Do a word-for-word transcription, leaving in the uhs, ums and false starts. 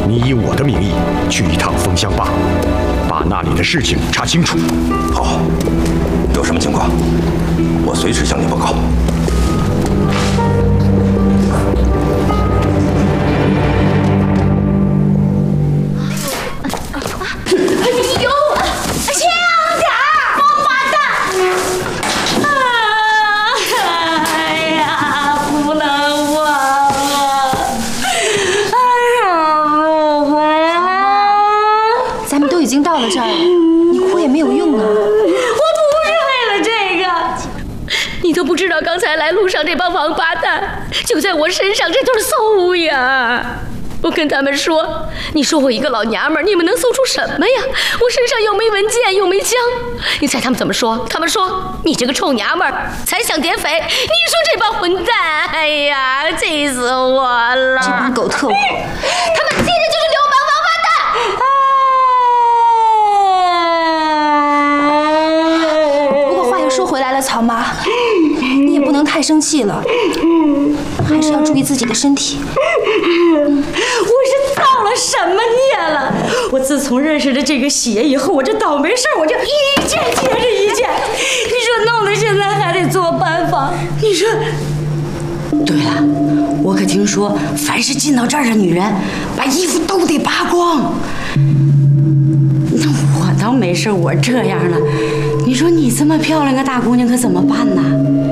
你以我的名义去一趟枫香坝，把那里的事情查清楚。 好，有什么情况，我随时向你报告。 已经到了这儿了，你哭也没有用啊！我不是为了这个，你都不知道刚才来路上这帮王八蛋就在我身上这头搜呀！我跟他们说，你说我一个老娘们儿，你们能搜出什么呀？我身上又没文件，又没枪。你猜他们怎么说？他们说你这个臭娘们儿，才想劫匪！你说这帮混蛋，哎呀，气死我了！ 这帮狗特务，他们接着就是流氓王八蛋！ 说回来了，草妈，你也不能太生气了，还是要注意自己的身体。 我是造了什么孽了？我自从认识了这个血以后，我这倒霉事儿我就一件接着一件。你说弄得现在还得做班房，你说？ 对了，我可听说，凡是进到这儿的女人，把衣服都得扒光。那我倒没事，我这样了。 你说你这么漂亮个大姑娘可怎么办呢？